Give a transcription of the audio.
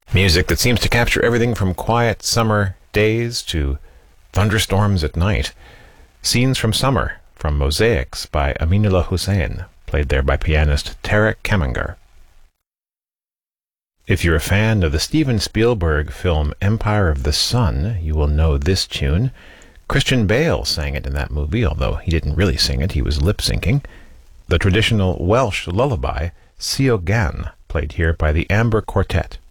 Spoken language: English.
Music that seems to capture everything from quiet summer days to thunderstorms at night. Scenes from Summer from Mosaics by Aminullah Hussein, played there by pianist Tarek Kamangar. If you're a fan of the Steven Spielberg film Empire of the Sun, you will know this tune. Christian Bale sang it in that movie, although he didn't really sing it, he was lip-syncing. The traditional Welsh lullaby, Sio Gan, played here by the Amber Quartet.